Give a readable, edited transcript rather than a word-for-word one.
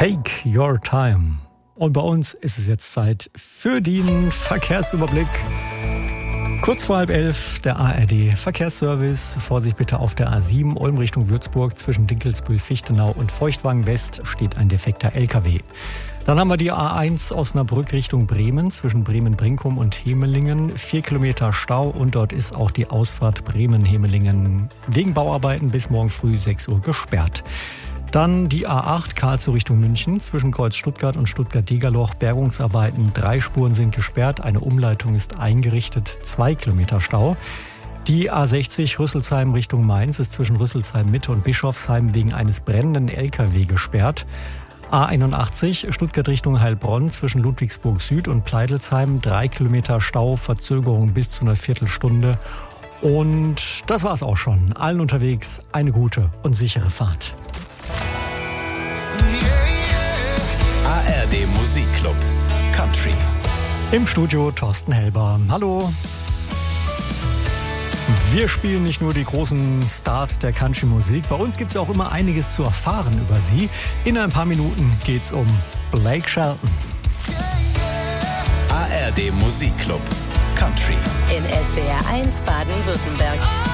Take Your Time. Und bei uns ist es jetzt Zeit für den Verkehrsüberblick. Kurz vor 10:30 der ARD Verkehrsservice. Vorsicht bitte auf der A7 Ulm Richtung Würzburg. Zwischen Dinkelsbühl, Fichtenau und Feuchtwagen West steht ein defekter LKW. Dann haben wir die A1 Osnabrück Richtung Bremen. Zwischen Bremen-Brinkum und Hemelingen 4 Kilometer Stau. Und dort ist auch die Ausfahrt Bremen-Hemelingen wegen Bauarbeiten bis morgen früh 6 Uhr gesperrt. Dann die A8 Karlsruhe Richtung München. Zwischen Kreuz Stuttgart und Stuttgart-Degerloch Bergungsarbeiten. 3 Spuren sind gesperrt. Eine Umleitung ist eingerichtet. 2 Kilometer Stau. Die A60 Rüsselsheim Richtung Mainz ist zwischen Rüsselsheim Mitte und Bischofsheim wegen eines brennenden LKW gesperrt. A81 Stuttgart Richtung Heilbronn zwischen Ludwigsburg Süd und Pleidelsheim. 3 Kilometer Stau, Verzögerung bis zu einer Viertelstunde. Und das war's auch schon. Allen unterwegs eine gute und sichere Fahrt. ARD Musikclub Country. Im Studio Thorsten Helber. Hallo. Wir spielen nicht nur die großen Stars der Country-Musik. Bei uns gibt es auch immer einiges zu erfahren über sie. In ein paar Minuten geht's um Blake Shelton. ARD Musikclub Country. In SWR 1 Baden-Württemberg.